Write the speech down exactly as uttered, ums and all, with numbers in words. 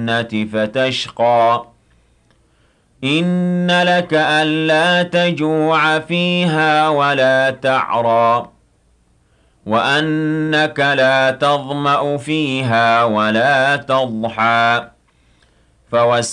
الجنة فتشقى إن لك ألا تجوع فيها ولا تعرى وأنك لا تظمأ فيها ولا تضحى فوسوس